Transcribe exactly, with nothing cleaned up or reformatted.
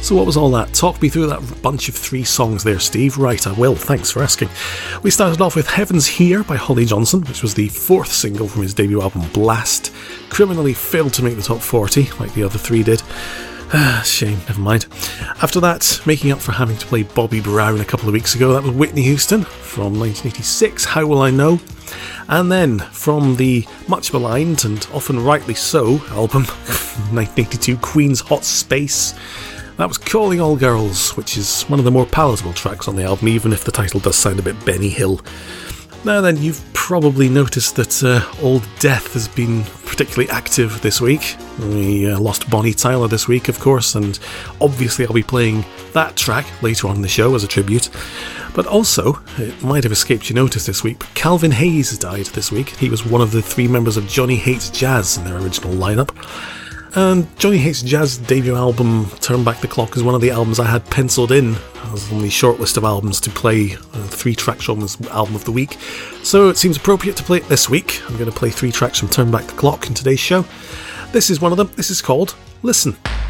So what was all that? Talk me through that bunch of three songs there, Steve. Right, I will. Thanks for asking. We started off with Heaven's Here by Holly Johnson, which was the fourth single from his debut album Blast. Criminally failed to make the top forty, like the other three did. Ah, shame, never mind. After that, making up for having to play Bobby Brown a couple of weeks ago, that was Whitney Houston from nineteen eighty-six, How Will I Know? And then, from the much maligned, and often rightly so, album nineteen eighty-two, Queen's Hot Space, that was Calling All Girls, which is one of the more palatable tracks on the album, even if the title does sound a bit Benny Hill. Now then, you've probably noticed that uh, Old Death has been particularly active this week. We uh, lost Bonnie Tyler this week, of course, and obviously I'll be playing that track later on in the show as a tribute. But also, it might have escaped your notice this week, but Calvin Hayes died this week. He was one of the three members of Johnny Hates Jazz in their original lineup. And Johnny Hates Jazz's debut album, Turn Back the Clock, is one of the albums I had penciled in as on the short list of albums to play, uh, three tracks from this album of the week. So it seems appropriate to play it this week. I'm going to play three tracks from Turn Back the Clock in today's show. This is one of them. This is called Listen.